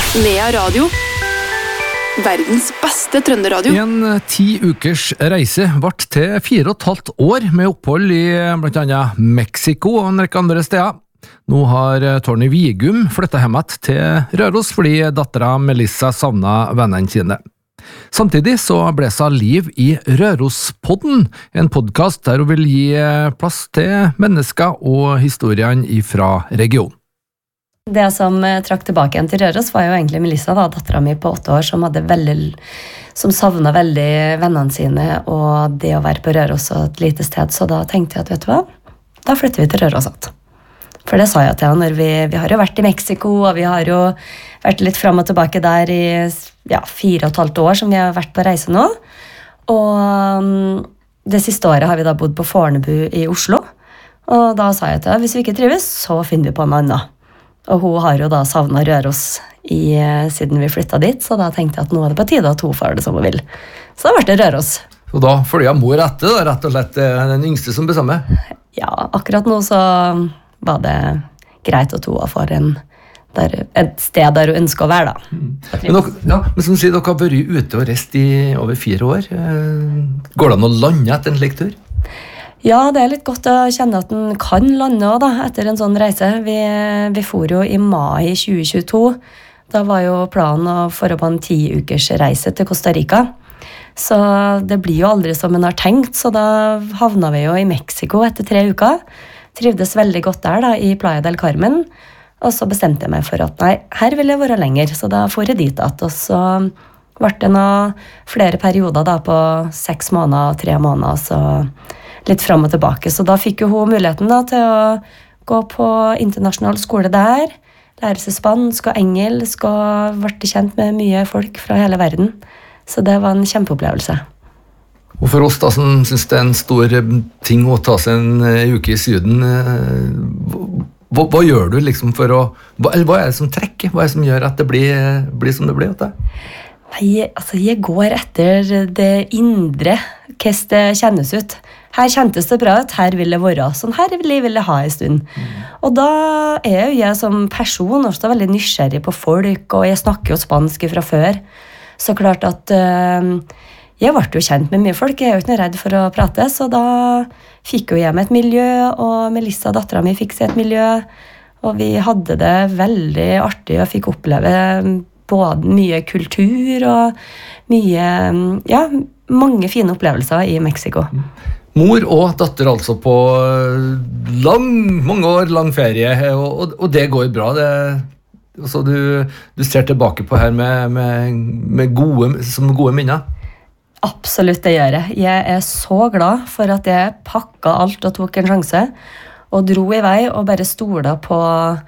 Nea Radio. Verdens beste trønderadio. En 10 ukers reise ble til 4,5 år med opphold i blant annet Mexico og en rekke andre steder. Nå har Tony Vigum flyttet hjem til Røros fordi datteren Melissa savnet vennene sine. Samtidig så blåser Liv i Rørospodden, en podcast der hun vil gi plass til mennesker og historiene fra regionen. Det som trakk tilbake igjen til Røros var jo egentlig Melissa, datteren min på 8 år, som savnet veldig vennene sine og det å være på Røros og et lite sted. Så da tenkte jeg at vet du hva, da flytter vi til Røros. For det sa jeg til henne når vi har jo vært i Mexico, og vi har jo vært litt frem og tilbake der i 4,5 år som vi har vært på reise nå. Og det siste året har vi da bodd på Fornebu i Oslo. Og da sa jeg til henne, hvis vi ikke trives, så finner vi på en annen. Og hun har jo da savnet Røros siden vi flyttet dit, så da tenkte jeg at nå er det på tide at hun får det som hun vil. Så da ble det Røros. Og da følger jeg mor etter, da, rett og slett den yngste som bestemmer? Ja, akkurat nå så var det greit at hun får et sted der hun ønsker å være da. Men som du sier, dere har vært ute og reist i over 4 år. Går det an å lande etter en slik tur? Ja, det er litt godt å kjenne at den kan lande også, da, etter en sånn reise. Vi for jo i mai 2022. Da var jo planen å få på en 10 ukers reise til Costa Rica. Så det blir jo aldri som en har tenkt, så da havna vi jo i Mexico etter 3 uker. Trivdes veldig godt der da, i Playa del Carmen. Og så bestemte jeg meg for at nei, her vil jeg være lenger, så da får jeg dit at. Og så ble det flere perioder da, på 6 måneder og 3 måneder, så litt frem og tilbake. Så da fikk jo hun muligheten da, til å gå på internasjonal skole der, lære seg spansk og engelsk, og ble kjent med mye folk fra hele verden. Så det var en kjempeopplevelse. Og for oss da, som synes det er en stor ting å ta seg en uke i Syden, hva gjør du liksom for å, hva er det som trekker? Hva er det som gjør at det blir som det blir? Nei, altså jeg går etter det indre, hvordan det kjennes ut. Her kjentes det bra ut, her vil det være. Sånn her vil jeg ha en stund. Og da er jo jeg som person også veldig nysgjerrig på folk, og jeg snakker jo spansk fra før. Så klart at jeg ble jo kjent med mye folk, jeg er jo ikke noe redd for å prate, så da fikk jo jeg med et miljø, og Melissa, datteren min, fikk seg et miljø, og vi hadde det veldig artig og fikk oppleve både mye kultur og mange fine opplevelser i Mexico. Mor og datter altså på mange år lang ferie, og det går bra. Altså du ser tilbake på her med gode minner? Absolutt, det gjør jeg. Jeg er så glad for at jeg pakket alt og tok en sjanse, og dro i vei og bare stolet på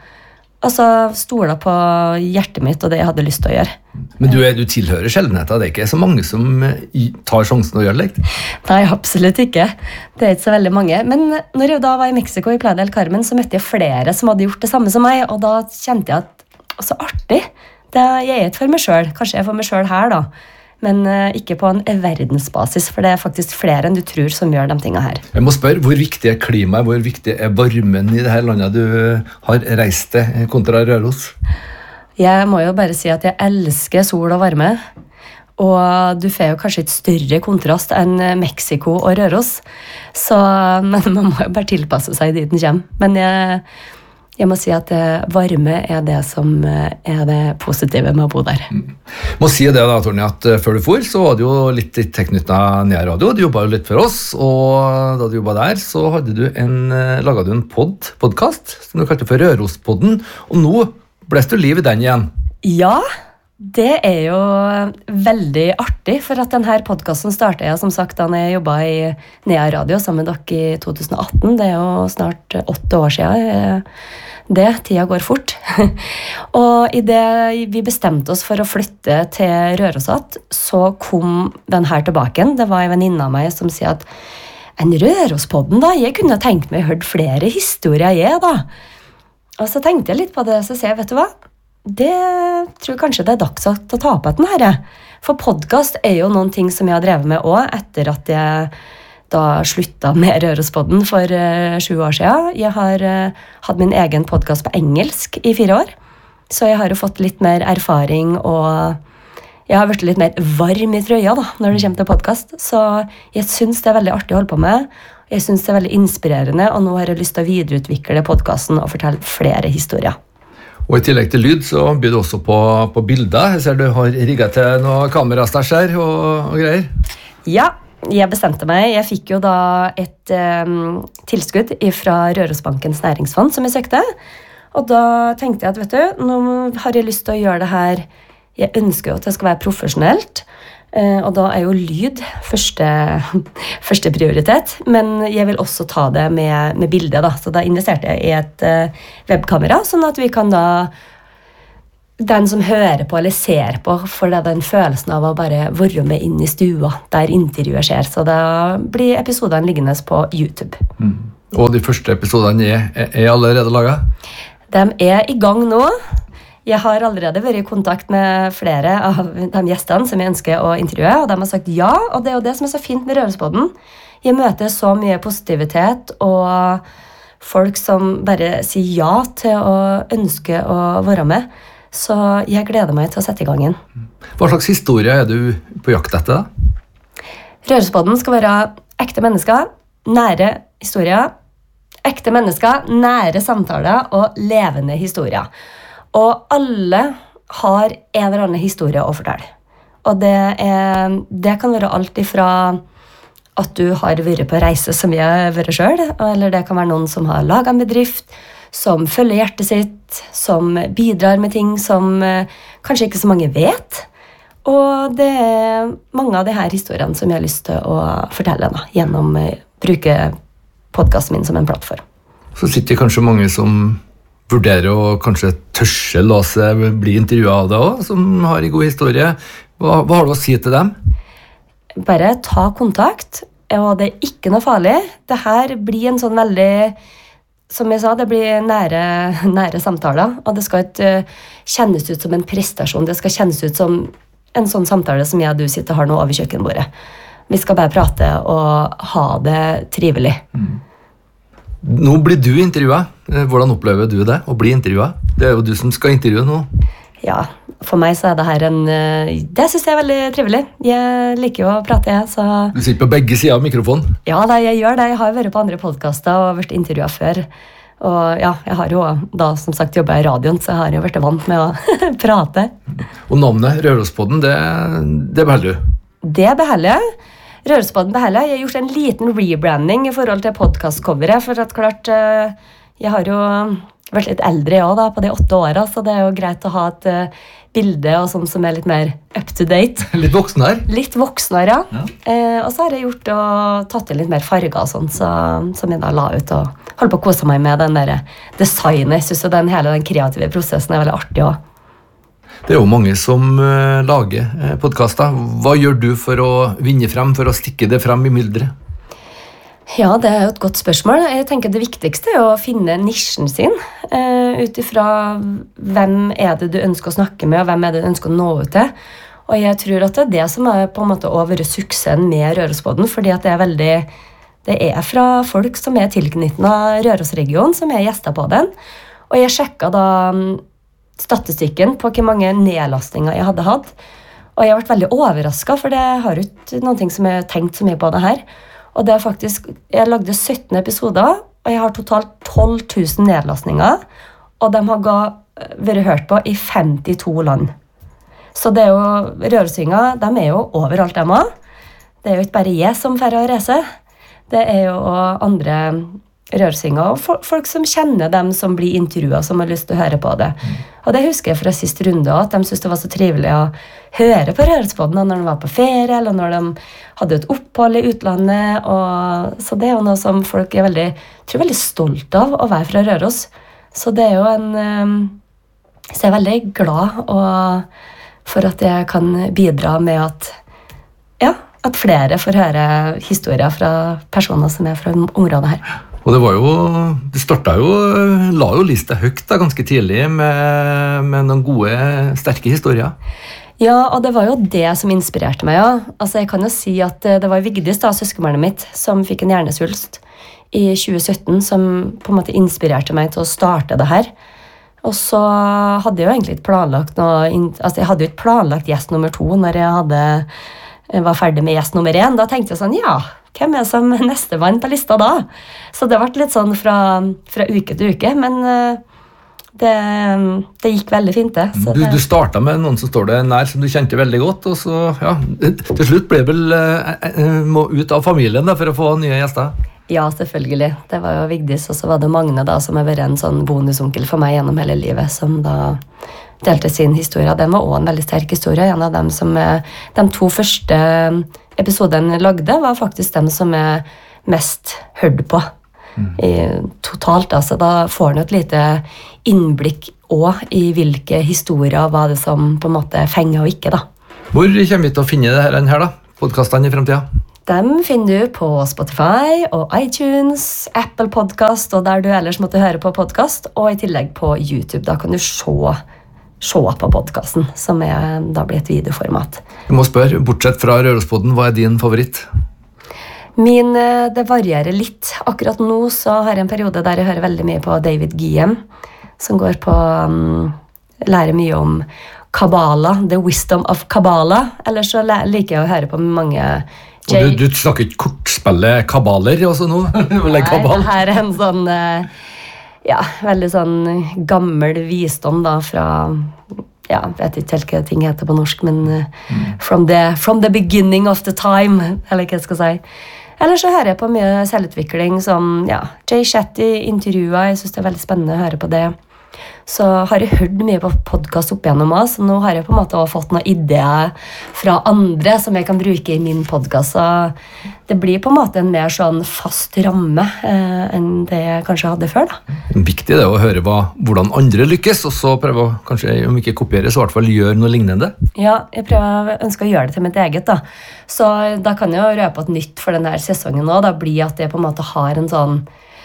hjertet mitt og det jeg hadde lyst til å gjøre. Men du tilhører sjeldenheten, det er ikke så mange som tar sjansen å gjøre det? Nei, absolutt ikke. Det er ikke så veldig mange. Men når jeg da var i Mexico i Playa del Carmen, så møtte jeg flere som hadde gjort det samme som meg, og da kjente jeg at så artig. Jeg er ikke for meg selv. Kanskje jeg er for meg selv her da. Men ikke på en verdensbasis, for det er faktisk flere enn du tror som gjør de tingene her. Jeg må spørre, hvor viktig er klimaet, hvor viktig er varmen i det her landet du har reist til kontra Røros? Jeg må jo bare si at jeg elsker sol og varme, og du får jo kanskje et større kontrast enn Mexico og Røros, men man må jo bare tilpasse seg dit den kommer. Men jeg må si at varme er det som er det positive med å bo der. Må si det da, Tony, at før du for, så var du jo litt tilknyttet Nea Radio. Du jobbet jo litt for oss, og da du jobbet der, så laget du en podcast som du kalte for Rørospodden, og nå blåste du liv i den igjen. Ja, det er jo veldig artig, for at denne podcasten startet jeg, som sagt, da jeg jobbet i Nea Radio sammen med dere i 2018. Det er jo snart 8 år siden. Tida går fort. Og i det vi bestemte oss for å flytte til Rørosat, så kom den her tilbake. Det var en venninne av meg som sier at en Rørospodden da, jeg kunne tenkt meg hørt flere historier da. Og så tenkte jeg litt på det, så sier jeg, vet du hva? Det tror jeg kanskje det er dags å ta på den her. For podcast er jo noen ting som jeg har drevet med også, etter at jeg da sluttet med Rørospodden for 7 år siden. Jeg har hatt min egen podcast på engelsk i 4 år. Så jeg har jo fått litt mer erfaring, og jeg har vært litt mer varm i trøya da, når det kommer til podcast. Så jeg synes det veldig artig å holde på med. Jeg synes det veldig inspirerende, og nå har jeg lyst til å videreutvikle podcasten og fortelle flere historier. Og i tillegg til lyd så byr du også på bilder. Jeg ser du har rigget til noen kamerastæsj her og greier. Ja, jeg bestemte meg. Jeg fikk jo da et tilskudd fra Rørosbankens næringsfond som jeg søkte. Og da tenkte jeg at, vet du, nå har jeg lyst til å gjøre det her. Jeg ønsker jo at det skal være profesjonelt. Og da er jo lyd første prioritet, men jeg vil også ta det med bildet da. Så da investerte jeg i et webkamera, sånn at vi kan da, den som hører på eller ser på, får det den følelsen av å bare være med inn i stua, der intervjuet skjer. Så da blir episodene liggende på YouTube. Og de første episodene er allerede laget? De er i gang nå. Jeg har allerede vært i kontakt med flere av de gjestene som jeg ønsker å intervjue, og de har sagt ja, og det er jo det som er så fint med Rørospodden. Jeg møter så mye positivitet, og folk som bare sier ja til å ønske å være med, så jeg gleder meg til å sette i gang igjen. Hva slags historie er du på jakt etter da? Rørospodden skal være ekte mennesker, nære historier, ekte mennesker, nære samtaler og levende historier. Og alle har en eller annen historie å fortelle. Og det kan være alt ifra at du har vært på reise som jeg har vært selv, eller det kan være noen som har laget en bedrift, som følger hjertet sitt, som bidrar med ting som kanskje ikke så mange vet. Og det er mange av de her historiene som jeg har lyst til å fortelle da, gjennom å bruke podcasten min som en plattform. Så sitter kanskje mange som vurderer å kanskje tørse la seg bli intervjuet av deg også, som har en god historie. Hva har du å si til dem? Bare ta kontakt, og det er ikke noe farlig. Det her blir en sånn veldig, som jeg sa, det blir nære samtaler, og det skal ikke kjennes ut som en prestasjon, det skal kjennes ut som en sånn samtale som jeg og du sitter og har nå over kjøkkenbordet. Vi skal bare prate og ha det trivelig. Nå blir du intervjuet. Hvordan opplever du det å bli intervjuet? Det er jo du som skal intervjue nå. Ja, for meg så er det her det synes jeg er veldig trivelig. Jeg liker jo å prate, så... Du sitter på begge sider av mikrofonen. Ja, jeg gjør det. Jeg har vært på andre podcaster og vært intervjuet før. Og ja, jeg har jo da som sagt jobbet i radioen, så jeg har jo vært vant med å prate. Og navnet Rørospodden, det beholder du? Det beholder jeg. Rørospodden beholder jeg. Jeg har gjort en liten rebranding i forhold til podcastcoveret, for at klart, jeg har jo vært litt eldre også da, på de 8 årene, så det er jo greit å ha et bilde og sånn som er litt mer up to date. Litt voksnere? Litt voksnere, ja. Og så har jeg gjort og tatt inn litt mer farger og sånn, som jeg da la ut og holdt på å kose meg med den der designet. Jeg synes jo hele den kreative prosessen er veldig artig også. Det er jo mange som lager podcaster. Hva gjør du for å vinne frem, for å stikke det frem i myldret? Ja, det er jo et godt spørsmål. Jeg tenker det viktigste er å finne nisjen sin, utifra hvem er det du ønsker å snakke med, og hvem er det du ønsker å nå ut til. Og jeg tror at det er det som er på en måte over suksessen med Rørospodden, fordi at det er fra folk som er tilknyttet av Rørosregionen, som er gjester på den. Og jeg sjekket da statistikken på hvor mange nedlastninger jeg hadde hatt. Og jeg har vært veldig overrasket, for det har jo ikke noen som jeg har tenkt så mye på det her. Og det er faktisk, jeg lagde 17 episoder, og jeg har totalt 12 000 nedlastninger, og de har vært hørt på i 52 land. Så det er jo, rørosinger, de er jo overalt dem også. Det er jo ikke bare jeg som får å reise. Det er jo andre rørosinger, og folk som kjenner dem som blir intervjuet, som har lyst til å høre på det. Og det husker jeg fra siste runde, at de synes det var så trivelig å høre på Rørospodden når de var på ferie, eller når de hadde et opphold i utlandet. Og så det er jo noe som folk er veldig stolt av å være fra Røros. Så det er jo så jeg er veldig glad for at jeg kan bidra med at flere får høre historier fra personer som er fra området her. Og det startet jo, la jo lista høyt da, ganske tidlig med noen gode, sterke historier. Ja, og det var jo det som inspirerte meg, ja. Altså, jeg kan jo si at det var Vigdis, da, søskenbarnet mitt, som fikk en hjernesvulst i 2017, som på en måte inspirerte meg til å starte det her. Og så hadde jeg jo egentlig ikke planlagt jeg hadde jo ikke planlagt gjest nummer 2 når jeg var ferdig med gjest nummer 1. Da tenkte jeg sånn, ja, hvem som nestemann på lista da? Så det ble litt sånn fra uke til uke, men det gikk veldig fint det. Du startet med noen som står deg nær, som du kjente veldig godt, og så, ja, til slutt ble vel må ut av familien da, for å få nye gjester. Ja, selvfølgelig. Det var jo Vigdis, og så var det Magne da, som har vært en sånn bonusonkel for meg gjennom hele livet, som da delte sin historie. Den var også en veldig sterk historie. En av dem som de 2 første episodene jeg lagde, var faktisk dem som jeg mest hørte på. Totalt, altså. Da får han et lite innblikk også i hvilke historier var det som på en måte fenger og ikke, da. Hvor kommer vi til å finne det her da? Podcastene i fremtiden? Dem finner du på Spotify og iTunes, Apple Podcast og der du ellers måtte høre på podcast, og i tillegg på YouTube. Da kan du se på podcasten, som da blir et videoformat. Jeg må spørre, bortsett fra Rørospodden, hva din favoritt? Det varierer litt. Akkurat nå så har jeg en periode der jeg hører veldig mye på David Guillem, som går på lærer mye om Kabbala, The Wisdom of Kabbala. Eller så liker jeg å høre på mange Du snakker ikke kortspillet kabbaler også nå? Nei, det her en sånn veldig sånn gammel visdom da fra jeg vet ikke helt hva ting heter på norsk, men from the beginning of the time, eller hva jeg skal si. Eller så hører jeg på mye selvutvikling som Jay Shetty intervjuer. Jeg synes det er veldig spennende å høre på det. Så har jeg hørt mye på podcast opp igjennom oss, så nå har jeg på en måte også fått noen ideer fra andre som jeg kan bruke i min podcast, så det blir på en måte en mer sånn fast ramme enn det jeg kanskje hadde før da. Viktig det å høre hvordan andre lykkes, og så prøve å kanskje, om ikke kopiere, så i hvert fall gjøre noe lignende. Ja, jeg ønsker å gjøre det til mitt eget da. Så da kan jeg jo røpe et nytt for denne sesongen nå, da blir at jeg på en måte har en sånn,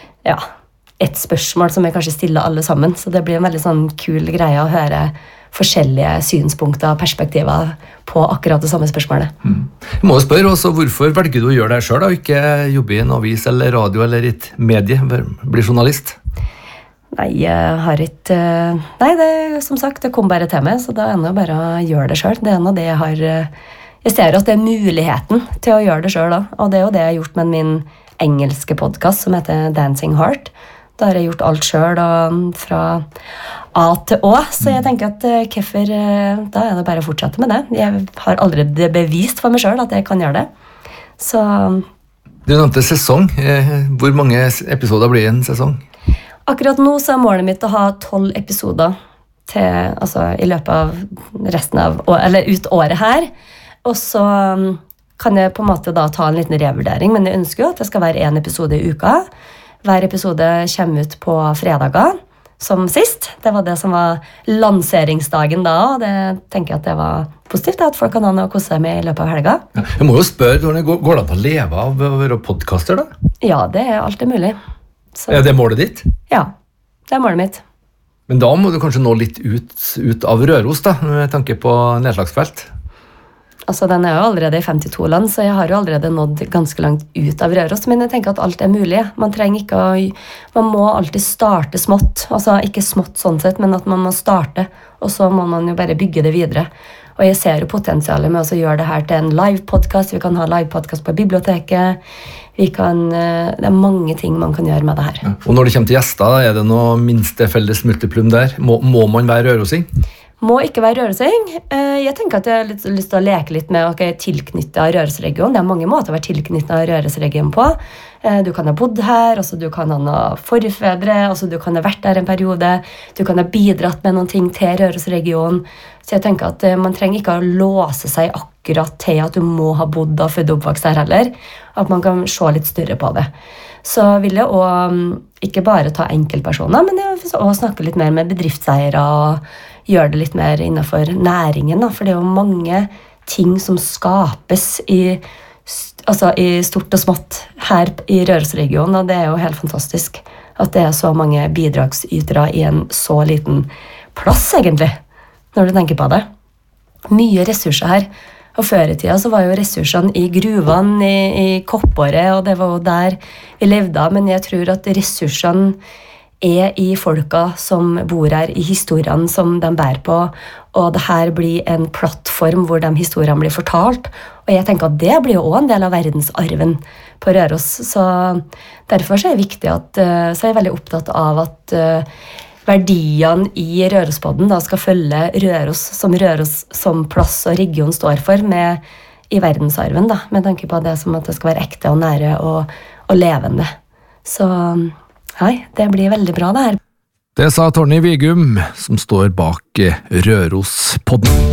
et spørsmål som jeg kanskje stiller alle sammen, så det blir en veldig sånn kul greie å høre forskjellige synspunkter og perspektiver på akkurat det samme spørsmålet. Jeg må spørre også, hvorfor velger du å gjøre det selv da, og ikke jobbe i en avis eller radio eller i et medie, bli journalist? Nei, jeg har ikke... Nei, som sagt, det kom bare til meg, så da er det bare å gjøre det selv. Det er noe det jeg har... Jeg ser at det er muligheten til å gjøre det selv da, og det er jo det jeg har gjort med min engelske podcast som heter Dancing Heart. Da har jeg gjort alt selv, fra A til Å, så jeg tenker at da er det bare å fortsette med det. Jeg har allerede bevist for meg selv at jeg kan gjøre det. Så... Du nevnte sesong. Hvor mange episoder blir en sesong? Akkurat nå så er målet mitt å ha 12 episoder i løpet av resten av eller ut året her. Og så kan jeg på en måte da ta en liten revurdering, men jeg ønsker jo at det skal være en episode i uka. Hver episode kommer ut på fredager, som sist. Det var det som var lanseringsdagen da, og det tenker jeg at det var positivt, at folk kan ha noe å kose seg med i løpet av helga. Jeg må jo spørre, går det an å leve av å være podcaster da? Ja, det er alltid mulig. Så. Er det målet ditt? Ja, det er målet mitt. Men da må du kanskje nå litt ut av Røros da, med tanke på nedslagsfelt? Altså, den er jo allerede i 52 land, så jeg har jo allerede nådd ganske langt ut av Røros, men jeg tenker at alt er mulig. Man må alltid starte smått, altså ikke smått sånn sett, men at man må starte, og så må man jo bare bygge det videre. Og jeg ser jo potensialet med å gjøre det her til en live-podcast, vi kan ha live-podcast på biblioteket, det er mange ting man kan gjøre med det her. Ja. Og når det kommer til gjester, er det noe minste felles multiplum der? Må man være rørosing? Må ikke være rørosing. Jeg tenker at jeg har lyst til å leke litt med tilknyttet av Rørosregionen. Det er mange måter å være tilknyttet av Rørosregionen på. Du kan ha bodd her, du kan ha noen forfedre, du kan ha vært der en periode, du kan ha bidratt med noen ting til Rørosregionen. Så jeg tenker at man trenger ikke å låse seg akkurat til at du må ha bodd og født og oppvokst her heller. At man kan se litt større på det. Så vil jeg også ikke bare ta enkeltpersoner, men jeg vil også snakke litt mer med bedriftseiere og gjøre det litt mer innenfor næringen, da, for det er jo mange ting som skapes i stort og smått her i Rørosregionen, og det er jo helt fantastisk at det er så mange bidragsytere i en så liten plass, egentlig, når du tenker på det. Mye ressurser her, og før i tida så var jo ressursene i gruvene, i Koppåret, og det var jo der vi levde av, men jeg tror at ressursene i folka som bor her, i historiene som de bærer på, og det her blir en plattform hvor de historiene blir fortalt, og jeg tenker at det blir jo også en del av verdensarven på Røros, så derfor så er det viktig at, så er jeg veldig opptatt av at verdiene i Rørospodden da skal følge Røros som plass og region står for i verdensarven da, med tanke på det som at det skal være ekte og nære og levende. Så nei, det blir veldig bra det her. Det sa Torny Vigum, som står bak Rørospodden.